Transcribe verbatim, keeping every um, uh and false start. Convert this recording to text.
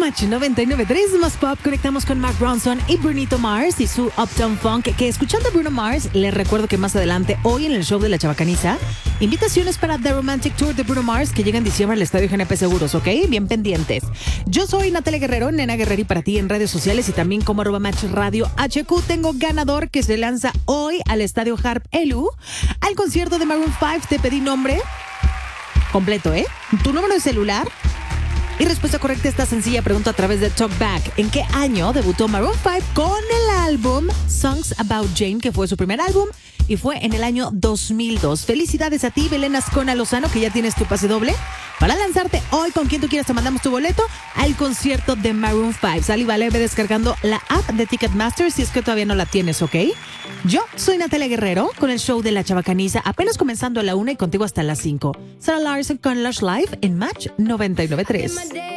Match noventa y nueve punto tres más pop. Conectamos con Mark Ronson y Brunito Mars y su Uptown Funk. Que escuchando a Bruno Mars, les recuerdo que más adelante, hoy en el show de La Chabacaniza, invitaciones para The Romantic Tour de Bruno Mars que llega en diciembre al Estadio G N P Seguros, ¿ok? Bien pendientes. Yo soy Natalia Guerrero, Nena Guerreri para ti en redes sociales y también como arroba Match Radio H Q. Tengo ganador que se lanza hoy al Estadio Harp Elu al concierto de Maroon cinco. Te pedí nombre completo, ¿eh? Tu número de celular. Y respuesta correcta está sencilla. Pregunta a través de Talkback. ¿En qué año debutó Maroon cinco con el álbum Songs About Jane, que fue su primer álbum? Y fue en el año dos mil dos. Felicidades a ti, Belén Ascona Lozano, que ya tienes tu pase doble para lanzarte hoy con quien tú quieras. Te mandamos tu boleto al concierto de Maroon cinco. Sal y vale, ve descargando la app de Ticketmaster si es que todavía no la tienes, ¿ok? Yo soy Natalia Guerrero con el show de La Chabacaniza, apenas comenzando a la una y contigo hasta las cinco. Sarah Larson con Lush Life en Match noventa y nueve punto tres.